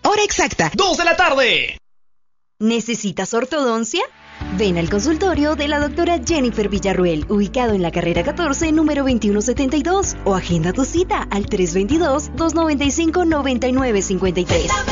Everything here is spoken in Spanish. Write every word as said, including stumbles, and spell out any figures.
Hora exacta, dos de la tarde. ¿Necesitas ortodoncia? Ven al consultorio de la doctora Jennifer Villarruel, ubicado en la carrera catorce, número veintiuno setenta y dos, o agenda tu cita al tres dos dos, dos nueve cinco, nueve nueve cinco tres.